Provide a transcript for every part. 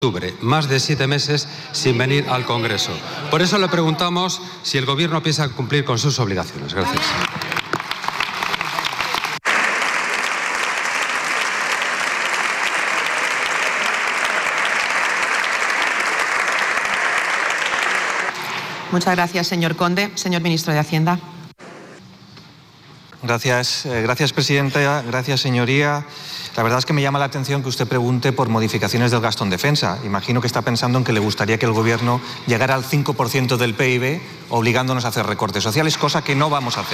octubre, más de 7 meses sin venir al Congreso. Por eso le preguntamos si el Gobierno piensa cumplir con sus obligaciones. Gracias. Muchas gracias, señor Conde. Señor ministro de Hacienda. Gracias, presidenta. Gracias, señoría. La verdad es que me llama la atención que usted pregunte por modificaciones del gasto en defensa. Imagino que está pensando en que le gustaría que el Gobierno llegara al 5% del PIB, obligándonos a hacer recortes sociales, cosa que no vamos a hacer.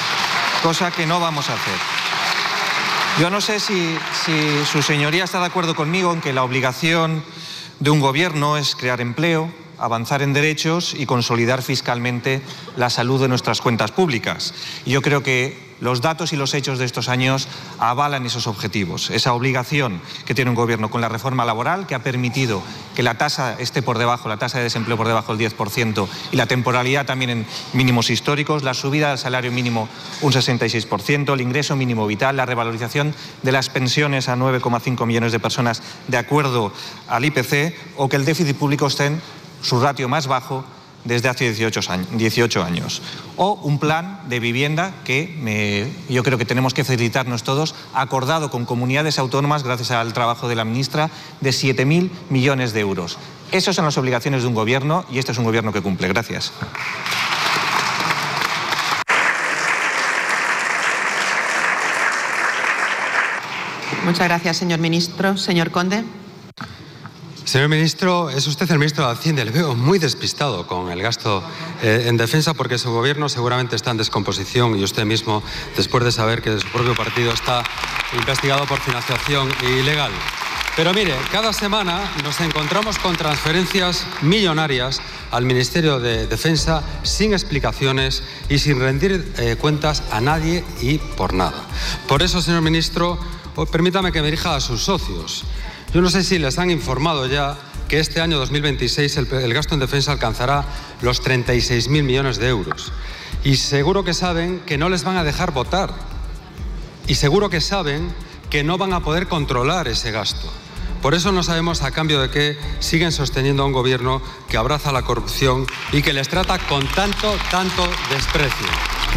Yo no sé si su señoría está de acuerdo conmigo en que la obligación de un Gobierno es crear empleo, avanzar en derechos y consolidar fiscalmente la salud de nuestras cuentas públicas. Y yo creo que los datos y los hechos de estos años avalan esos objetivos, esa obligación que tiene un Gobierno con la reforma laboral, que ha permitido que la tasa esté por debajo, la tasa de desempleo por debajo del 10% y la temporalidad también en mínimos históricos, la subida del salario mínimo un 66%, el ingreso mínimo vital, la revalorización de las pensiones a 9,5 millones de personas de acuerdo al IPC, o que el déficit público esté en su ratio más bajo desde hace 18 años. O un plan de vivienda que yo creo que tenemos que felicitarnos todos, acordado con comunidades autónomas, gracias al trabajo de la ministra, de 7.000 millones de euros. Esas son las obligaciones de un Gobierno y este es un Gobierno que cumple. Gracias. Muchas gracias, señor ministro. Señor Conde. Señor ministro, es usted el ministro de Hacienda. Le veo muy despistado con el gasto en defensa, porque su Gobierno seguramente está en descomposición y usted mismo, después de saber que su propio partido está investigado por financiación ilegal. Pero mire, cada semana nos encontramos con transferencias millonarias al Ministerio de Defensa sin explicaciones y sin rendir cuentas a nadie y por nada. Por eso, señor ministro, permítame que me dirija a sus socios. Yo no sé si les han informado ya que este año 2026 el gasto en defensa alcanzará los 36.000 millones de euros. Y seguro que saben que no les van a dejar votar. Y seguro que saben que no van a poder controlar ese gasto. Por eso no sabemos a cambio de qué siguen sosteniendo a un Gobierno que abraza la corrupción y que les trata con tanto desprecio.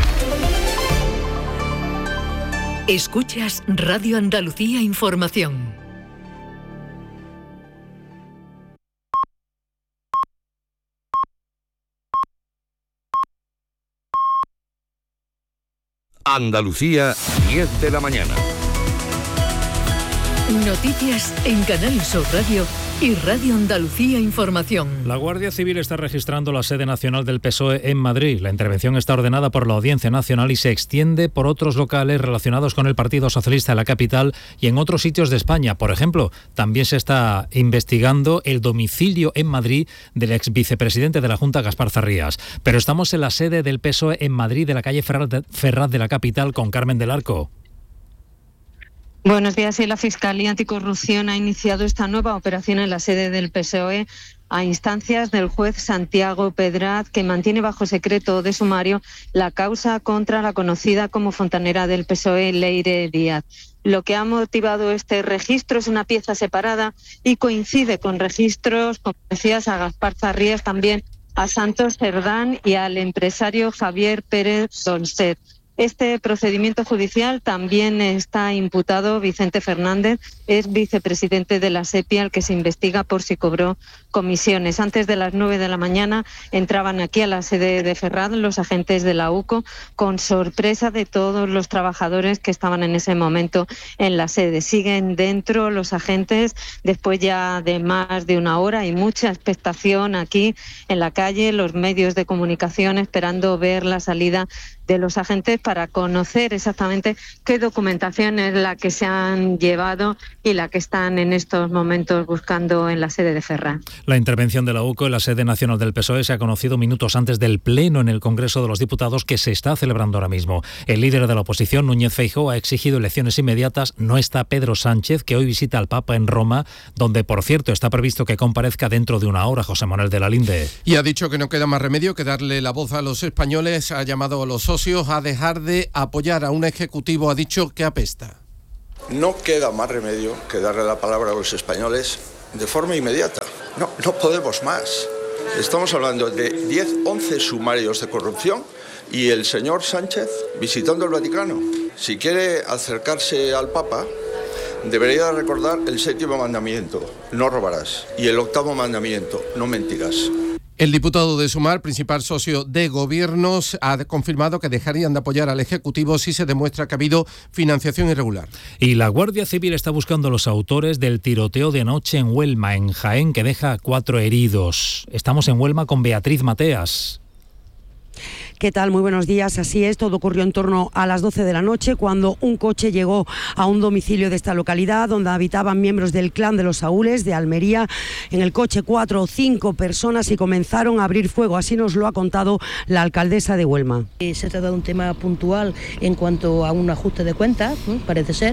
Escuchas Radio Andalucía Información. Andalucía, 10 de la mañana. Noticias en Canal Sur Radio y Radio Andalucía Información. La Guardia Civil está registrando la sede nacional del PSOE en Madrid. La intervención está ordenada por la Audiencia Nacional y se extiende por otros locales relacionados con el Partido Socialista en la capital y en otros sitios de España. Por ejemplo, también se está investigando el domicilio en Madrid del ex vicepresidente de la Junta, Gaspar Zarrías. Pero estamos en la sede del PSOE en Madrid, de la calle Ferraz de la capital, con Carmen del Arco. Buenos días. La Fiscalía Anticorrupción ha iniciado esta nueva operación en la sede del PSOE a instancias del juez Santiago Pedraz, que mantiene bajo secreto de sumario la causa contra la conocida como fontanera del PSOE, Leire Díaz. Lo que ha motivado este registro es una pieza separada y coincide con registros, como decías, a Gaspar Zarrías, también a Santos Cerdán y al empresario Javier Pérez Dolcet. Este procedimiento judicial también está imputado Vicente Fernández, es vicepresidente de la SEPI, al que se investiga por si cobró comisiones. Antes de las 9 de la mañana entraban aquí a la sede de Ferraz los agentes de la UCO, con sorpresa de todos los trabajadores que estaban en ese momento en la sede. Siguen dentro los agentes después ya de más de una hora y mucha expectación aquí en la calle, los medios de comunicación esperando ver la salida de los agentes para conocer exactamente qué documentación es la que se han llevado y la que están en estos momentos buscando en la sede de Ferraz. La intervención de la UCO en la sede nacional del PSOE se ha conocido minutos antes del pleno en el Congreso de los Diputados, que se está celebrando ahora mismo. El líder de la oposición, Núñez Feijóo, ha exigido elecciones inmediatas. No está Pedro Sánchez, que hoy visita al Papa en Roma, donde, por cierto, está previsto que comparezca dentro de una hora. José Manuel de la Linde. Y ha dicho que no queda más remedio que darle la voz a los españoles. Ha llamado a los socios a dejar de apoyar a un ejecutivo, ha dicho, que apesta. No queda más remedio que darle la palabra a los españoles de forma inmediata. No podemos más. Estamos hablando de 10, 11 sumarios de corrupción y el señor Sánchez visitando el Vaticano. Si quiere acercarse al Papa, debería recordar el 7º mandamiento, no robarás, y el 8º mandamiento, no mentirás. El diputado de Sumar, principal socio de gobiernos, ha confirmado que dejarían de apoyar al Ejecutivo si se demuestra que ha habido financiación irregular. Y la Guardia Civil está buscando a los autores del tiroteo de anoche en Huelma, en Jaén, que deja 4 heridos. Estamos en Huelma con Beatriz Mateas. ¿Qué tal? Muy buenos días. Así es, todo ocurrió en torno a las 12 de la noche cuando un coche llegó a un domicilio de esta localidad donde habitaban miembros del clan de los Saúles de Almería. En el coche 4 o 5 personas y comenzaron a abrir fuego. Así nos lo ha contado la alcaldesa de Huelma. Se trata de un tema puntual en cuanto a un ajuste de cuentas, parece ser,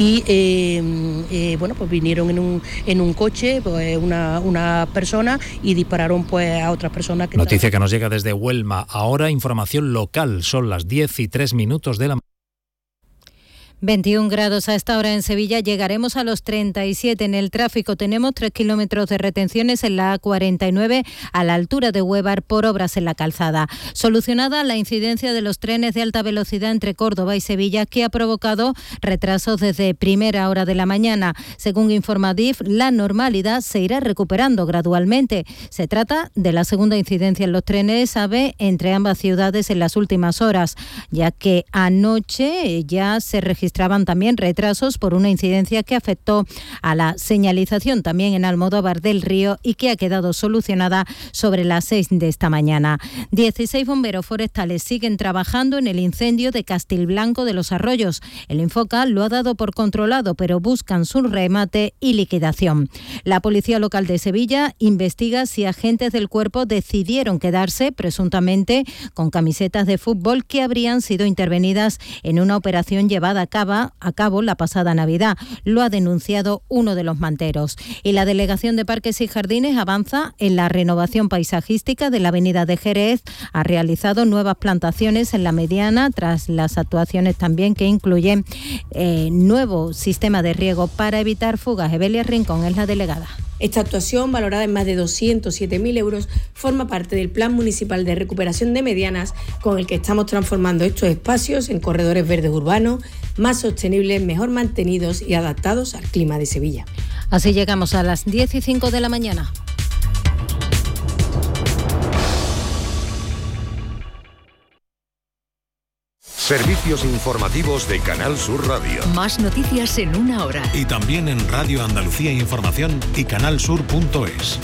y bueno, pues vinieron en un coche pues, una persona y dispararon pues a otras personas. Noticia que nos llega desde Huelma. Ahora información local, son las 10:03 de la mañana. 21 grados a esta hora en Sevilla, llegaremos a los 37 en el tráfico. Tenemos 3 kilómetros de retenciones en la A49 a la altura de Huévar por obras en la calzada. Solucionada la incidencia de los trenes de alta velocidad entre Córdoba y Sevilla que ha provocado retrasos desde primera hora de la mañana. Según informa DIF, la normalidad se irá recuperando gradualmente. Se trata de la segunda incidencia en los trenes AVE entre ambas ciudades en las últimas horas, ya que anoche ya se registraban también retrasos por una incidencia que afectó a la señalización también en Almodóvar del Río y que ha quedado solucionada sobre las 6 de esta mañana. 16 bomberos forestales siguen trabajando en el incendio de Castilblanco de los Arroyos. El Infoca lo ha dado por controlado, pero buscan su remate y liquidación. La Policía Local de Sevilla investiga si agentes del cuerpo decidieron quedarse, presuntamente, con camisetas de fútbol que habrían sido intervenidas en una operación llevada a cabo la pasada Navidad. Lo ha denunciado uno de los manteros. Y la Delegación de Parques y Jardines avanza en la renovación paisajística de la avenida de Jerez. Ha realizado nuevas plantaciones en la mediana tras las actuaciones también que incluyen nuevo sistema de riego para evitar fugas. Evelia Rincón es la delegada. Esta actuación, valorada en más de 207.000 euros, forma parte del Plan Municipal de Recuperación de Medianas, con el que estamos transformando estos espacios en corredores verdes urbanos, más sostenibles, mejor mantenidos y adaptados al clima de Sevilla. Así llegamos a las 10:05 de la mañana. Servicios informativos de Canal Sur Radio. Más noticias en una hora. Y también en Radio Andalucía Información y canalsur.es.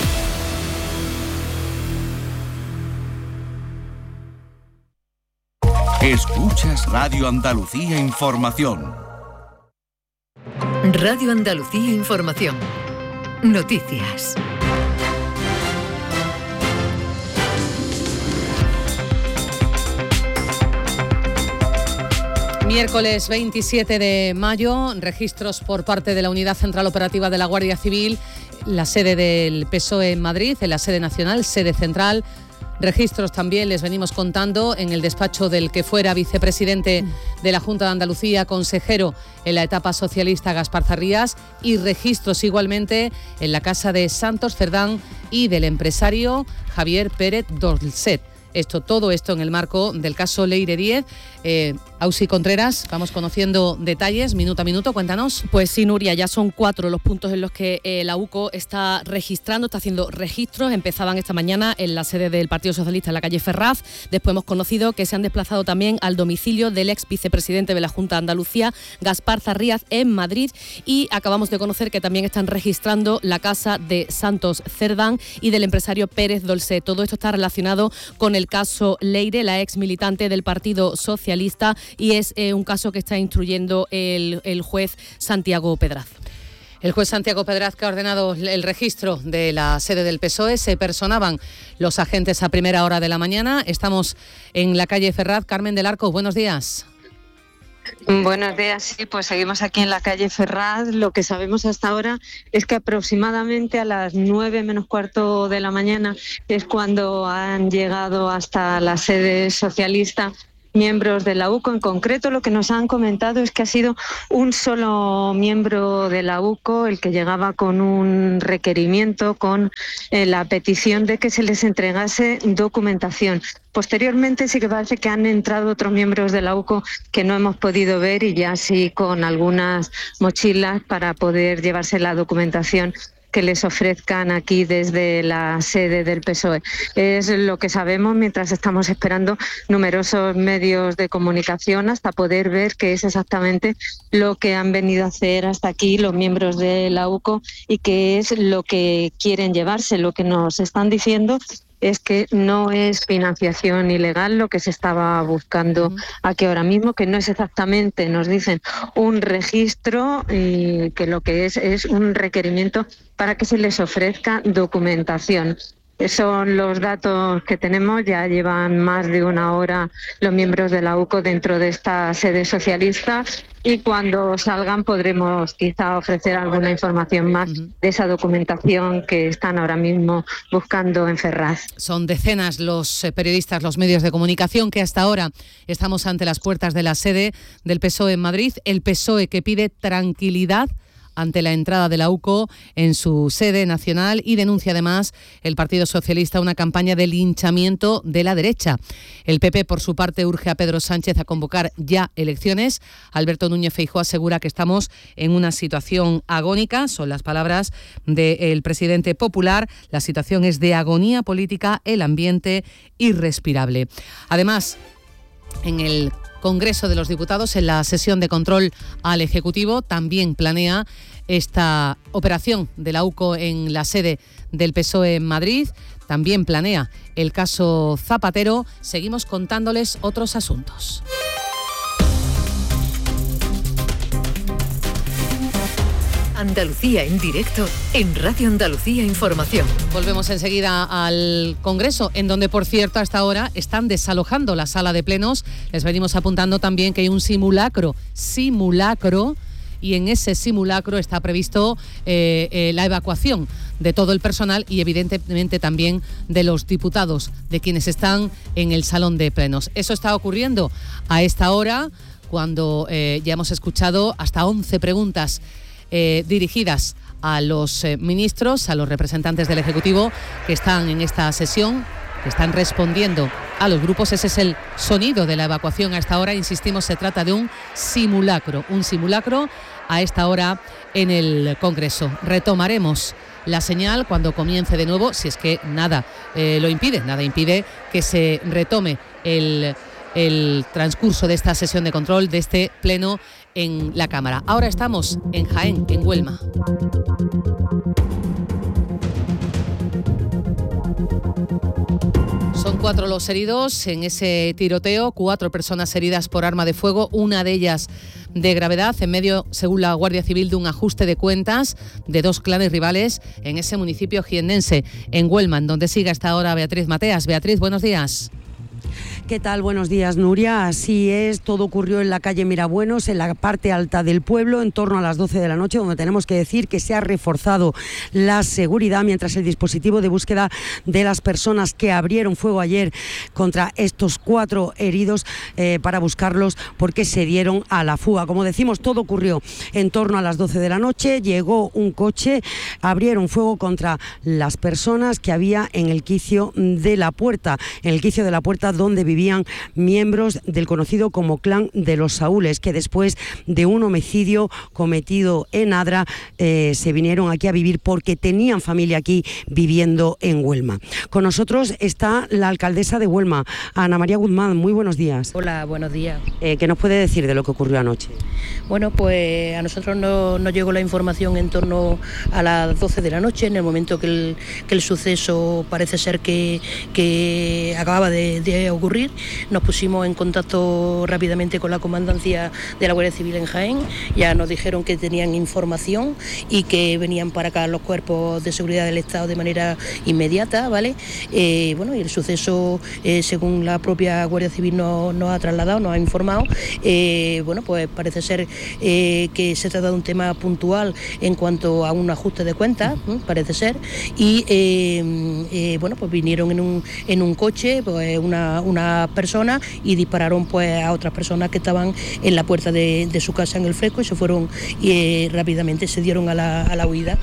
Escuchas Radio Andalucía Información. Radio Andalucía Información. Noticias. Miércoles 27 de mayo, registros por parte de la Unidad Central Operativa de la Guardia Civil, la sede del PSOE en Madrid, en la sede nacional, sede central. Registros también, les venimos contando, en el despacho del que fuera vicepresidente de la Junta de Andalucía, consejero en la etapa socialista, Gaspar Zarrías, y registros igualmente en la casa de Santos Cerdán y del empresario Javier Pérez Dolcet. Todo esto en el marco del caso Leire 10. Ausi Contreras, vamos conociendo detalles minuto a minuto, cuéntanos. Pues sí, Nuria, ya son 4 los puntos en los que la UCO está registrando, está haciendo registros. Empezaban esta mañana en la sede del Partido Socialista en la calle Ferraz. Después hemos conocido que se han desplazado también al domicilio del ex vicepresidente de la Junta de Andalucía, Gaspar Zarrías, en Madrid. Y acabamos de conocer que también están registrando la casa de Santos Cerdán y del empresario Pérez Dolcet. Todo esto está relacionado con el caso Leire, la ex militante del Partido Socialista, y es un caso que está instruyendo el juez Santiago Pedraz. El juez Santiago Pedraz, que ha ordenado el registro de la sede del PSOE. Se personaban los agentes a primera hora de la mañana. Estamos en la calle Ferraz. Carmen del Arco, buenos días. Buenos días, sí, pues seguimos aquí en la calle Ferraz. Lo que sabemos hasta ahora es que aproximadamente a las 9 menos cuarto de la mañana es cuando han llegado hasta la sede socialista miembros de la UCO. En concreto, lo que nos han comentado es que ha sido un solo miembro de la UCO el que llegaba con un requerimiento, con la petición de que se les entregase documentación. Posteriormente sí que parece que han entrado otros miembros de la UCO que no hemos podido ver, y ya sí con algunas mochilas para poder llevarse la documentación que les ofrezcan aquí desde la sede del PSOE. Es lo que sabemos mientras estamos esperando numerosos medios de comunicación hasta poder ver qué es exactamente lo que han venido a hacer hasta aquí los miembros de la UCO y qué es lo que quieren llevarse. Lo que nos están diciendo es que no es financiación ilegal lo que se estaba buscando aquí ahora mismo, que no es exactamente, nos dicen, un registro, y que lo que es un requerimiento para que se les ofrezca documentación. Son los datos que tenemos. Ya llevan más de una hora los miembros de la UCO dentro de esta sede socialista, y cuando salgan podremos quizá ofrecer alguna información más de esa documentación que están ahora mismo buscando en Ferraz. Son decenas los periodistas, los medios de comunicación que hasta ahora estamos ante las puertas de la sede del PSOE en Madrid. El PSOE que pide tranquilidad ante la entrada de la UCO en su sede nacional, y denuncia además el Partido Socialista una campaña de linchamiento de la derecha. El PP, por su parte, urge a Pedro Sánchez a convocar ya elecciones. Alberto Núñez Feijóo asegura que estamos en una situación agónica. Son las palabras del presidente popular. La situación es de agonía política, el ambiente irrespirable. Además, en el Congreso de los Diputados, en la sesión de control al Ejecutivo, también planea esta operación de la UCO en la sede del PSOE en Madrid. También planea el caso Zapatero. Seguimos contándoles otros asuntos. Andalucía en directo en Radio Andalucía Información. Volvemos enseguida al Congreso, en donde, por cierto, hasta ahora están desalojando la sala de plenos. Les venimos apuntando también que hay un simulacro, y en ese simulacro está previsto la evacuación de todo el personal y evidentemente también de los diputados, de quienes están en el salón de plenos. Eso está ocurriendo a esta hora, cuando ya hemos escuchado hasta 11 preguntas dirigidas a los ministros, a los representantes del Ejecutivo que están en esta sesión, que están respondiendo a los grupos. Ese es el sonido de la evacuación a esta hora. Insistimos, se trata de un simulacro a esta hora en el Congreso. Retomaremos la señal cuando comience de nuevo, si es que nada lo impide, nada impide que se retome el transcurso de esta sesión de control, de este pleno en la Cámara. Ahora estamos en Jaén, en Huelma. Son 4 los heridos en ese tiroteo, 4 personas heridas por arma de fuego, una de ellas de gravedad, en medio, según la Guardia Civil, de un ajuste de cuentas de 2 clanes rivales en ese municipio jiennense, en Huelma, donde sigue hasta ahora Beatriz Mateas. Beatriz, buenos días. ¿Qué tal? Buenos días, Nuria. Así es, todo ocurrió en la calle Mirabuenos, en la parte alta del pueblo, en torno a las 12 de la noche, donde tenemos que decir que se ha reforzado la seguridad, mientras el dispositivo de búsqueda de las personas que abrieron fuego ayer contra estos 4 heridos para buscarlos, porque se dieron a la fuga. Como decimos, todo ocurrió en torno a las 12 de la noche, llegó un coche, abrieron fuego contra las personas que había en el quicio de la puerta, donde vivían miembros del conocido como Clan de los Saúles, que después de un homicidio cometido en Adra se vinieron aquí a vivir porque tenían familia aquí viviendo en Huelma. Con nosotros está la alcaldesa de Huelma, Ana María Guzmán. Muy buenos días. Hola, buenos días. ¿Qué nos puede decir de lo que ocurrió anoche? Bueno, pues a nosotros nos llegó la información en torno a las 12 de la noche, en el momento que el suceso parece ser que acababa de ocurrir. Nos pusimos en contacto rápidamente con la comandancia de la Guardia Civil en Jaén. Ya nos dijeron que tenían información y que venían para acá los cuerpos de seguridad del Estado de manera inmediata, ¿vale? Bueno, y el suceso, según la propia Guardia Civil nos ha trasladado, nos ha informado, bueno, pues parece ser que se trata de un tema puntual en cuanto a un ajuste de cuentas, parece ser, y bueno, pues vinieron en un coche, pues una una persona y dispararon pues a otras personas que estaban en la puerta de su casa en El Fresco y se fueron y rápidamente se dieron a la huida.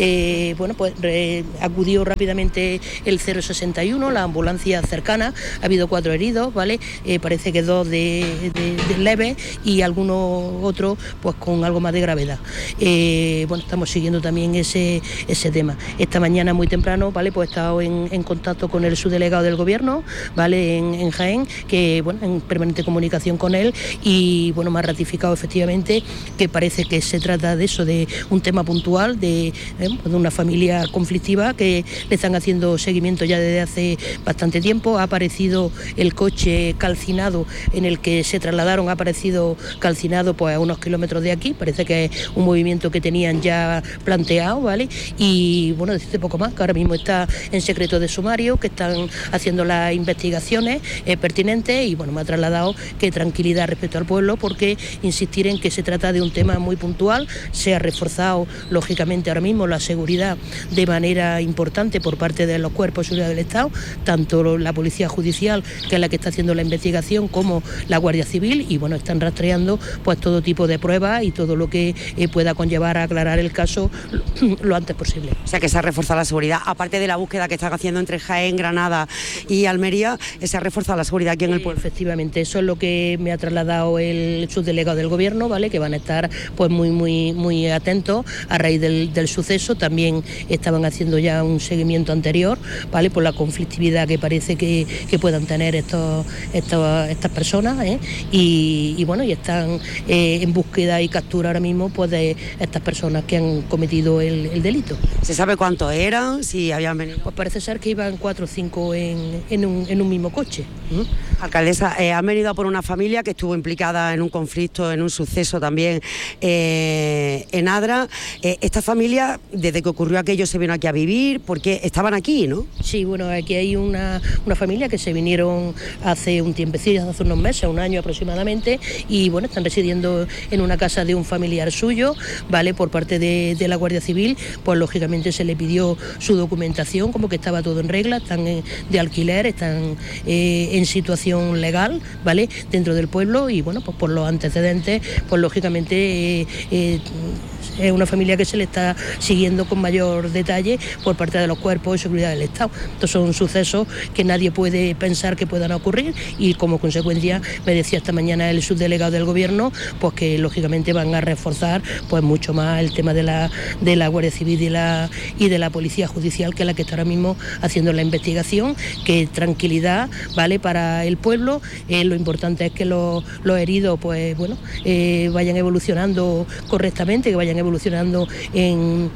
Acudió rápidamente el 061, la ambulancia cercana, ha habido 4 heridos, ¿vale? Parece que 2 de leves y algunos otros pues con algo más de gravedad. Estamos siguiendo también ese tema. Esta mañana muy temprano, ¿vale? Pues he estado en contacto con el subdelegado del Gobierno, ¿vale? En Jaén, que en permanente comunicación con él y me ha ratificado efectivamente que parece que se trata de eso, de un tema puntual, de una familia conflictiva que le están haciendo seguimiento ya desde hace bastante tiempo. Ha aparecido el coche calcinado en el que se trasladaron, ha aparecido calcinado pues a unos kilómetros de aquí, parece que es un movimiento que tenían ya planteado, ¿vale? Y decirte poco más, que ahora mismo está en secreto de sumario, que están haciendo las investigaciones pertinentes y me ha trasladado que tranquilidad respecto al pueblo, porque insistir en que se trata de un tema muy puntual. Se ha reforzado lógicamente ahora mismo la seguridad de manera importante por parte de los cuerpos de seguridad del Estado, tanto la Policía Judicial, que es la que está haciendo la investigación, como la Guardia Civil, y están rastreando pues todo tipo de pruebas y todo lo que pueda conllevar a aclarar el caso lo antes posible. O sea que se ha reforzado la seguridad, aparte de la búsqueda que están haciendo entre Jaén, Granada y Almería, se ha reforzado la seguridad aquí en el pueblo. Efectivamente, eso es lo que me ha trasladado el subdelegado del Gobierno, ¿vale? Que van a estar pues muy atentos a raíz del suceso. También estaban haciendo ya un seguimiento anterior, ¿vale? Por la conflictividad que parece que puedan tener estas personas, y están en búsqueda y captura ahora mismo pues de estas personas que han cometido el delito. ¿Se sabe cuántos eran? Si habían venido. Pues parece ser que iban 4 o 5 en un mismo coche. Alcaldesa, han venido a por una familia que estuvo implicada en un conflicto, en un suceso también en Adra. Esta familia, desde que ocurrió aquello, se vino aquí a vivir, porque estaban aquí, ¿no? Sí, aquí hay una familia que se vinieron hace un tiempecillo, hace unos meses, un año aproximadamente, y están residiendo en una casa de un familiar suyo, ¿vale? Por parte de la Guardia Civil, pues lógicamente se le pidió su documentación, como que estaba todo en regla, están de alquiler, están en situación legal, ¿vale? Dentro del pueblo y pues por los antecedentes, pues lógicamente es una familia que se le está siguiendo con mayor detalle por parte de los cuerpos de seguridad del Estado. Estos son sucesos que nadie puede pensar que puedan ocurrir y como consecuencia, me decía esta mañana el subdelegado del Gobierno, pues que lógicamente van a reforzar pues mucho más el tema de la Guardia Civil y de la Policía Judicial, que es la que está ahora mismo haciendo la investigación, que tranquilidad, ¿vale? Para el pueblo. Lo importante es que los heridos pues vayan evolucionando correctamente, que vayan evolucionando en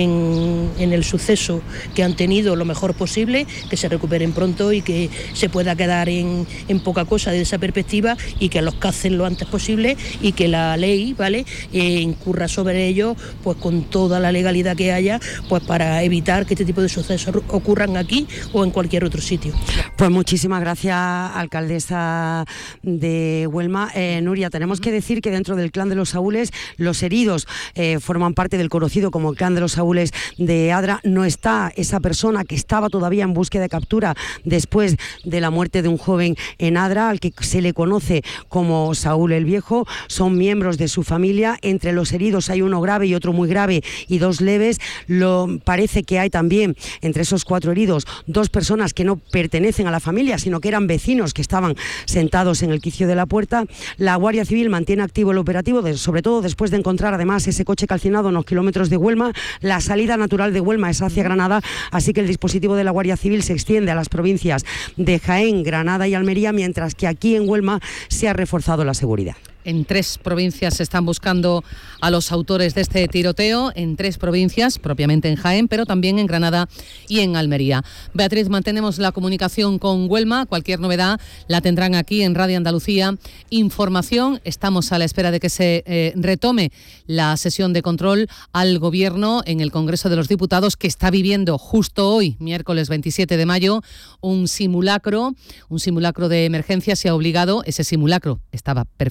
el suceso que han tenido lo mejor posible, que se recuperen pronto y que se pueda quedar en poca cosa de esa perspectiva y que los cacen lo antes posible y que la ley, ¿vale? Incurra sobre ellos pues con toda la legalidad que haya, pues para evitar que este tipo de sucesos ocurran aquí o en cualquier otro sitio. Pues muchísimas gracias, alcaldesa de Huelma. Nuria, tenemos que decir que dentro del clan de los Saúles, los heridos forman parte del conocido como el clan de los Saúles de Adra. No está esa persona que estaba todavía en búsqueda de captura después de la muerte de un joven en Adra, al que se le conoce como Saúl el Viejo. Son miembros de su familia. Entre los heridos hay uno grave y otro muy grave y 2 leves. Parece que hay también entre esos 4 heridos 2 personas que no pertenecen a la familia, sino que eran vecinos que estaban sentados en el quicio de la puerta. La Guardia Civil mantiene activo el operativo, sobre todo después de encontrar además ese coche calcinado a unos kilómetros de Huelma. La salida natural de Huelma es hacia Granada, así que el dispositivo de la Guardia Civil se extiende a las provincias de Jaén, Granada y Almería, mientras que aquí en Huelma se ha reforzado la seguridad. En 3 provincias se están buscando a los autores de este tiroteo, en 3 provincias, propiamente en Jaén, pero también en Granada y en Almería. Beatriz, mantenemos la comunicación con Huelma. Cualquier novedad la tendrán aquí en Radio Andalucía Información. Estamos a la espera de que se retome la sesión de control al Gobierno en el Congreso de los Diputados, que está viviendo justo hoy, miércoles 27 de mayo, un simulacro de emergencia. Se ha obligado, ese simulacro estaba perfectamente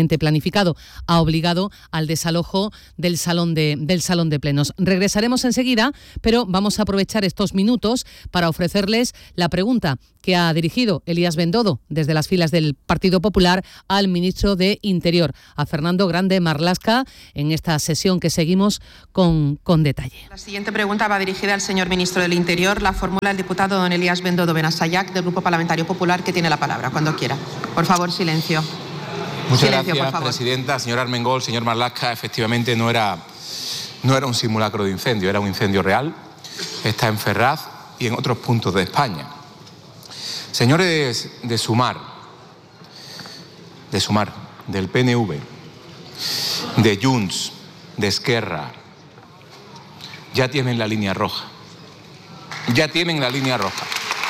previamente planificado. Ha obligado al desalojo del salón de plenos. Regresaremos enseguida, pero vamos a aprovechar estos minutos para ofrecerles la pregunta que ha dirigido Elías Bendodo desde las filas del Partido Popular al ministro de Interior, a Fernando Grande Marlaska, en esta sesión que seguimos con detalle. La siguiente pregunta va dirigida al señor ministro del Interior. La formula el diputado don Elías Bendodo Benasayac, del Grupo Parlamentario Popular, que tiene la palabra cuando quiera. Por favor, silencio. Muchas silencio, gracias, por favor. presidenta. Señor Armengol, señor Marlaska, efectivamente no era un simulacro de incendio, era un incendio real. Está en Ferraz y en otros puntos de España. Señores de Sumar, del PNV, de Junts, de Esquerra, ya tienen la línea roja. Ya tienen la línea roja.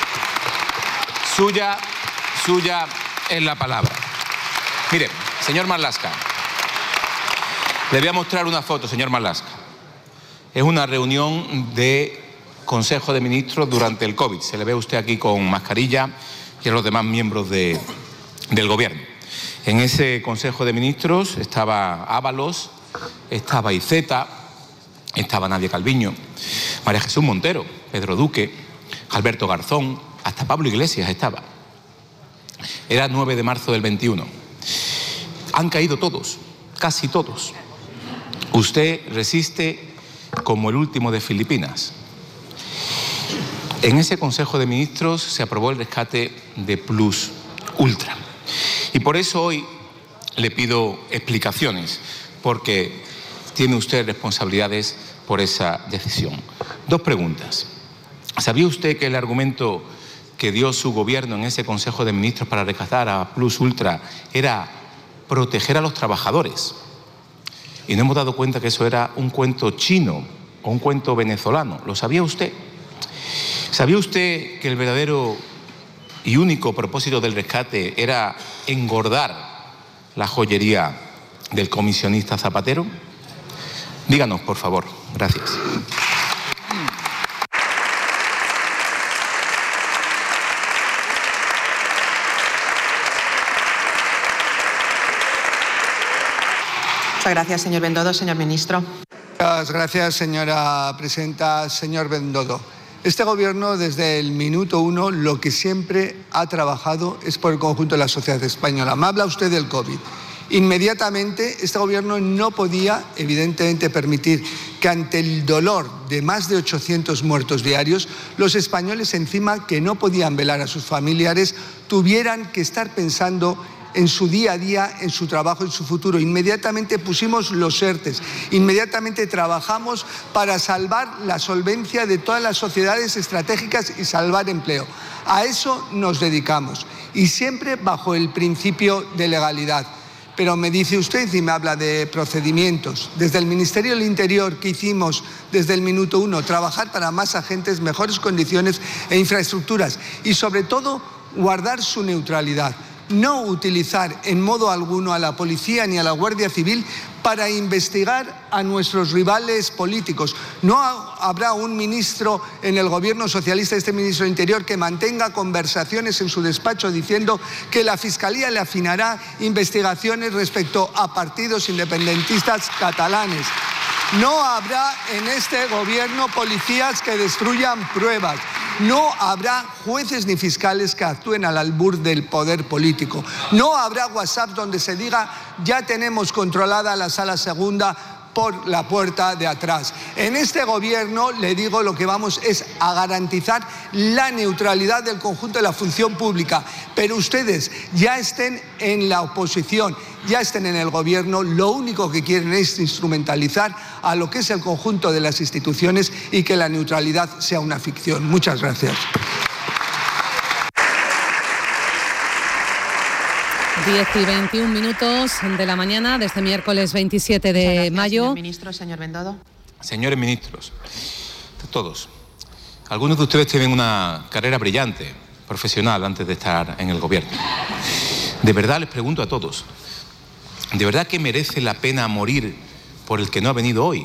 Suya es la palabra. Mire, señor Marlaska, le voy a mostrar una foto, señor Marlaska. Es una reunión de Consejo de Ministros durante el COVID. Se le ve a usted aquí con mascarilla y a los demás miembros del Gobierno. En ese Consejo de Ministros estaba Ábalos, estaba Iceta, estaba Nadia Calviño, María Jesús Montero, Pedro Duque, Alberto Garzón, hasta Pablo Iglesias estaba. Era 9 de marzo del 21. Han caído todos, casi todos. Usted resiste como el último de Filipinas. En ese Consejo de Ministros se aprobó el rescate de Plus Ultra. Y por eso hoy le pido explicaciones, porque tiene usted responsabilidades por esa decisión. 2 preguntas. ¿Sabía usted que el argumento que dio su gobierno en ese Consejo de Ministros para rescatar a Plus Ultra era proteger a los trabajadores? Y no hemos dado cuenta que eso era un cuento chino o un cuento venezolano. ¿Lo sabía usted? ¿Sabía usted que el verdadero y único propósito del rescate era engordar la joyería del comisionista Zapatero? Díganos, por favor. Gracias. Muchas gracias, señor Bendodo. Señor ministro. Muchas gracias, señora presidenta. Señor Bendodo, este Gobierno, desde el minuto 1, lo que siempre ha trabajado es por el conjunto de la sociedad española. Me habla usted del COVID. Inmediatamente, este Gobierno no podía, evidentemente, permitir que ante el dolor de más de 800 muertos diarios, los españoles, encima que no podían velar a sus familiares, tuvieran que estar pensando en su día a día, en su trabajo, en su futuro. Inmediatamente pusimos los ERTEs, inmediatamente trabajamos para salvar la solvencia de todas las sociedades estratégicas y salvar empleo. A eso nos dedicamos, y siempre bajo el principio de legalidad. Pero me dice usted y me habla de procedimientos. Desde el Ministerio del Interior, que hicimos desde el minuto 1, trabajar para más agentes, mejores condiciones e infraestructuras, y sobre todo guardar su neutralidad. No utilizar en modo alguno a la policía ni a la Guardia Civil para investigar a nuestros rivales políticos. No habrá un ministro en el Gobierno socialista, este ministro de Interior, que mantenga conversaciones en su despacho diciendo que la Fiscalía le afinará investigaciones respecto a partidos independentistas catalanes. No habrá en este Gobierno policías que destruyan pruebas. No habrá jueces ni fiscales que actúen al albur del poder político. No habrá WhatsApp donde se diga ya tenemos controlada la sala segunda por la puerta de atrás. En este Gobierno, le digo, lo que vamos es a garantizar la neutralidad del conjunto de la función pública. Pero ustedes, ya estén en la oposición, ya estén en el Gobierno, lo único que quieren es instrumentalizar a lo que es el conjunto de las instituciones y que la neutralidad sea una ficción. Muchas gracias. 10:21 de la mañana de este miércoles 27 de mayo. Señor ministro, señor Bendodo. Señores ministros, todos, algunos de ustedes tienen una carrera brillante, profesional, antes de estar en el Gobierno. De verdad les pregunto a todos, ¿de verdad que merece la pena morir por el que no ha venido hoy?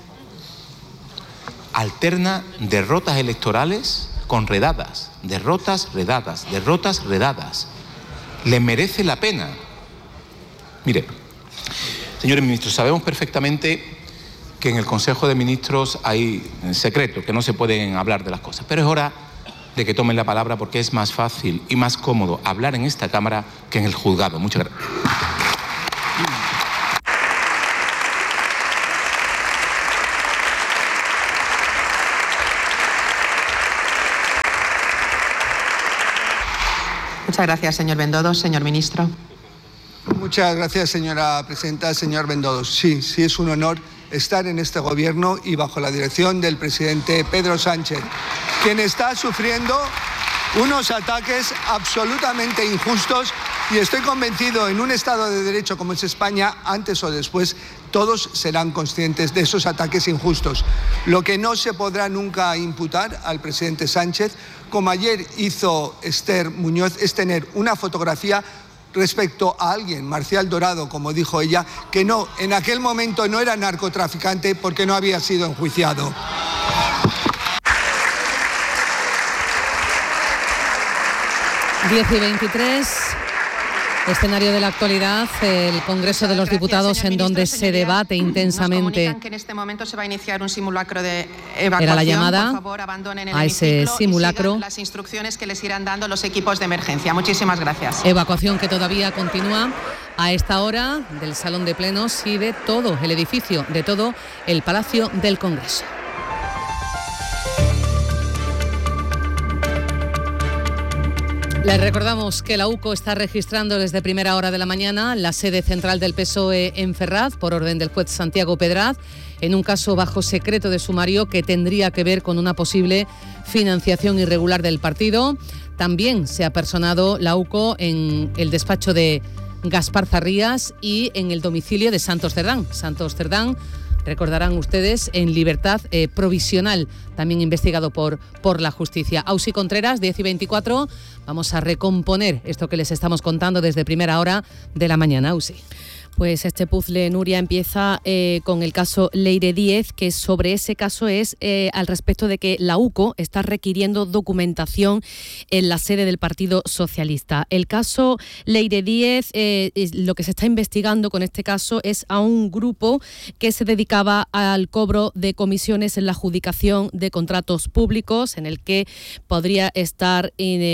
Alterna derrotas electorales con redadas, derrotas, redadas, derrotas, redadas. ¿Le merece la pena? Mire, Señores ministros, sabemos perfectamente que en el Consejo de Ministros hay secretos, que no se pueden hablar de las cosas, pero es hora de que tomen la palabra porque es más fácil y más cómodo hablar en esta Cámara que en el juzgado. Muchas gracias. Muchas gracias, señor Bendodo. Señor ministro. Muchas gracias, señora presidenta. Señor Bendodo, sí es un honor estar en este gobierno y bajo la dirección del presidente Pedro Sánchez, quien está sufriendo unos ataques absolutamente injustos, y estoy convencido, en un Estado de Derecho como es España, antes o después todos serán conscientes de esos ataques injustos. Lo que no se podrá nunca imputar al presidente Sánchez, como ayer hizo Esther Muñoz, es tener una fotografía respecto a alguien, Marcial Dorado, como dijo ella, que no, en aquel momento no era narcotraficante porque no había sido enjuiciado. Diez y 23. Escenario de la actualidad, el Congreso de los Diputados, en donde se debate intensamente. Nos que en este momento se va a iniciar un simulacro de evacuación. Era la llamada por favor, abandonen el a ese simulacro. Y sigan las instrucciones que les irán dando los equipos de emergencia. Muchísimas gracias. Evacuación que todavía continúa a esta hora del Salón de Plenos y de todo el edificio, de todo el Palacio del Congreso. Les recordamos que la UCO está registrando desde primera hora de la mañana la sede central del PSOE en Ferraz, por orden del juez Santiago Pedraz, en un caso bajo secreto de sumario que tendría que ver con una posible financiación irregular del partido. También se ha personado la UCO en el despacho de Gaspar Zarrías y en el domicilio de Santos Cerdán. Santos Cerdán, recordarán ustedes, en libertad provisional, también investigado por la justicia. Ausi Contreras, 10 y 24, vamos a recomponer esto que les estamos contando desde primera hora de la mañana. Ausi. Pues este puzzle, Nuria, empieza con el caso Leire Díez, que sobre ese caso es al respecto de que la UCO está requiriendo documentación en la sede del Partido Socialista. El caso Leire Díez, lo que se está investigando con este caso es a un grupo que se dedicaba al cobro de comisiones en la adjudicación de contratos públicos, en el que podría estar,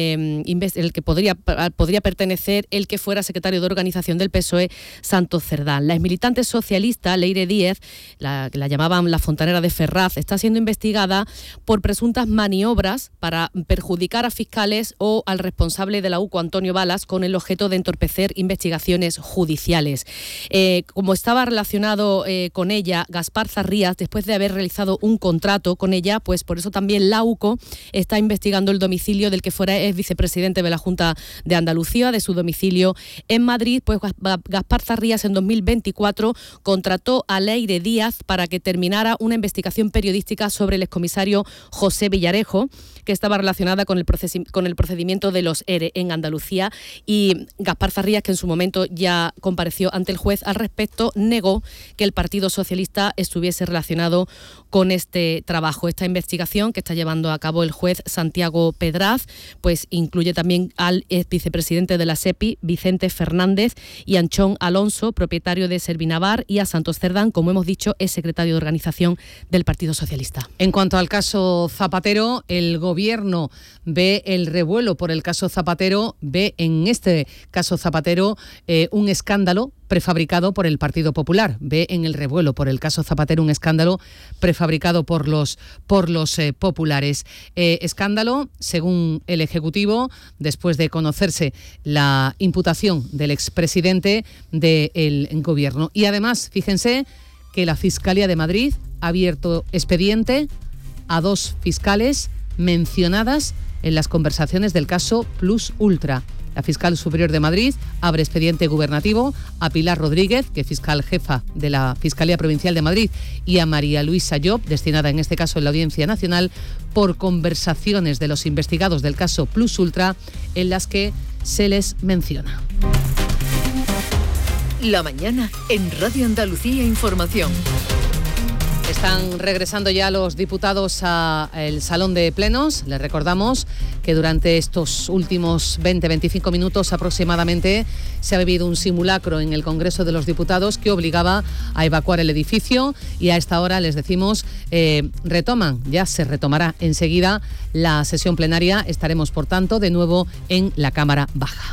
el que podría pertenecer el que fuera secretario de organización del PSOE, Santos Cerdán. La exmilitante socialista Leire Díez, la llamaban la fontanera de Ferraz, está siendo investigada por presuntas maniobras para perjudicar a fiscales o al responsable de la UCO, Antonio Balas, con el objeto de entorpecer investigaciones judiciales. Como estaba relacionado con ella Gaspar Zarrías, después de haber realizado un contrato con ella, pues por eso también la UCO está investigando el domicilio del que fuera ex vicepresidente de la Junta de Andalucía, de su domicilio en Madrid. Pues Gaspar Zarrías en 2024 contrató a Leire Díez para que terminara una investigación periodística sobre el excomisario José Villarejo, que estaba relacionada con el procedimiento de los ERE en Andalucía, y Gaspar Zarrías, que en su momento ya compareció ante el juez al respecto, negó que el Partido Socialista estuviese relacionado con este trabajo. Esta investigación que está llevando a cabo el juez Santiago Pedraz, pues incluye también al ex vicepresidente de la SEPI, Vicente Fernández, y a Anchón Alonso, propietario de Servinavar, y a Santos Cerdán, como hemos dicho, es secretario de organización del Partido Socialista. En cuanto al caso Zapatero, el Gobierno ve el revuelo por el caso Zapatero, ve en este caso Zapatero un escándalo prefabricado por el Partido Popular. Ve en el revuelo por el caso Zapatero un escándalo prefabricado por los populares. Escándalo, según el Ejecutivo, después de conocerse la imputación del expresidente del Gobierno. Y además, fíjense que la Fiscalía de Madrid ha abierto expediente a 2 fiscales mencionadas en las conversaciones del caso Plus Ultra. La fiscal superior de Madrid abre expediente gubernativo a Pilar Rodríguez, que es fiscal jefa de la Fiscalía Provincial de Madrid, y a María Luisa Llop, destinada en este caso en la Audiencia Nacional, por conversaciones de los investigados del caso Plus Ultra en las que se les menciona. La mañana en Radio Andalucía Información. Están regresando ya los diputados al salón de plenos. Les recordamos que durante estos últimos 20-25 minutos aproximadamente se ha vivido un simulacro en el Congreso de los Diputados que obligaba a evacuar el edificio, y a esta hora les decimos ya se retomará enseguida la sesión plenaria. Estaremos, por tanto, de nuevo en la Cámara Baja.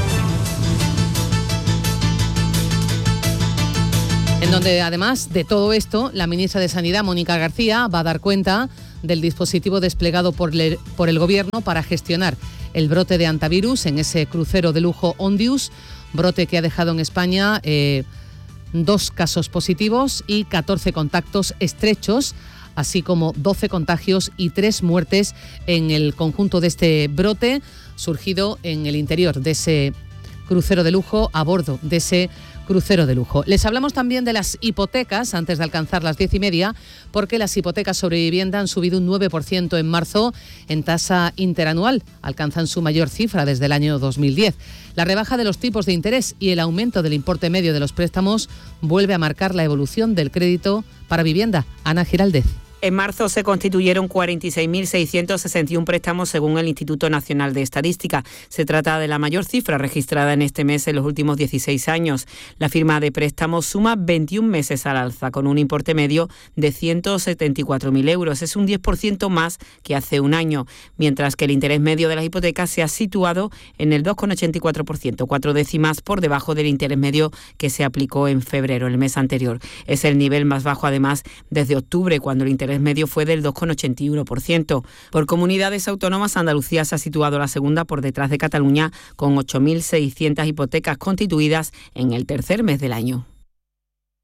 En donde, además de todo esto, la ministra de Sanidad, Mónica García, va a dar cuenta del dispositivo desplegado por el Gobierno para gestionar el brote de hantavirus en ese crucero de lujo Ondius, brote que ha dejado en España 2 casos positivos y 14 contactos estrechos, así como 12 contagios y 3 muertes en el conjunto de este brote surgido en el interior de ese crucero de lujo, a bordo de ese crucero de lujo. Les hablamos también de las hipotecas antes de alcanzar las 10:30, porque las hipotecas sobre vivienda han subido un 9% en marzo en tasa interanual. Alcanzan su mayor cifra desde el año 2010. La rebaja de los tipos de interés y el aumento del importe medio de los préstamos vuelve a marcar la evolución del crédito para vivienda. Ana Giraldez. En marzo se constituyeron 46.661 préstamos según el Instituto Nacional de Estadística. Se trata de la mayor cifra registrada en este mes en los últimos 16 años. La firma de préstamos suma 21 meses al alza, con un importe medio de 174.000 euros. Es un 10% más que hace un año, mientras que el interés medio de las hipotecas se ha situado en el 2,84%, 4 décimas por debajo del interés medio que se aplicó en febrero, el mes anterior. Es el nivel más bajo, además, desde octubre, cuando el interés medio fue del 2,81%. Por comunidades autónomas, Andalucía se ha situado la segunda por detrás de Cataluña, con 8.600 hipotecas constituidas en el tercer mes del año.